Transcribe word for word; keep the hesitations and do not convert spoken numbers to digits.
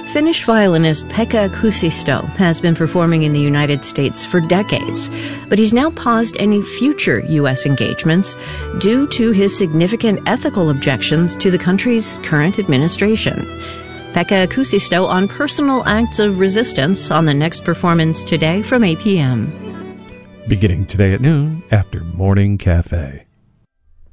Finnish violinist Pekka Kuusisto has been performing in the United States for decades, but he's now paused any future U S engagements due to his significant ethical objections to the country's current administration. Pekka Kuusisto on personal acts of resistance on the next performance today from eight p.m. Beginning today at noon after Morning Cafe.